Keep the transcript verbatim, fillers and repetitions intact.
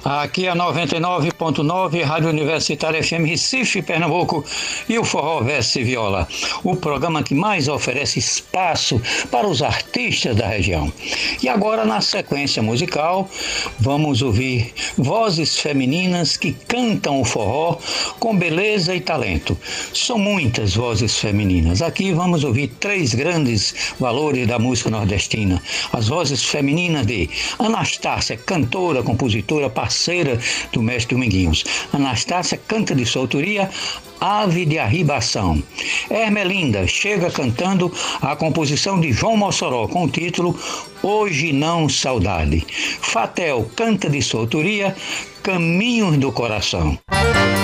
Aqui é noventa e nove ponto nove, Rádio Universitária F M Recife, Pernambuco, e o Forró Verso e Viola, o programa que mais oferece espaço para os artistas da região. E agora, na sequência musical, vamos ouvir vozes femininas que cantam o forró com beleza e talento. São muitas vozes femininas. Aqui vamos ouvir três grandes valores da música nordestina. As vozes femininas de Anastácia, cantora, compositora, parceira do mestre Dominguinhos. Anastácia canta de sua autoria Ave de Arribação. Ermelinda chega cantando a composição de João Mossoró com o título Hoje Não Saudade. Fatel canta de sua autoria Caminhos do Coração.